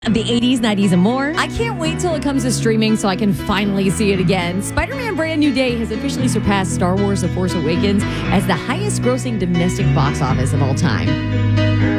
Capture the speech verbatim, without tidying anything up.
The eighties, nineties, and more. I can't wait till it comes to streaming so I can finally see it again. Spider-Man Brand New Day has officially surpassed Star Wars The Force Awakens as the highest grossing domestic box office of all time.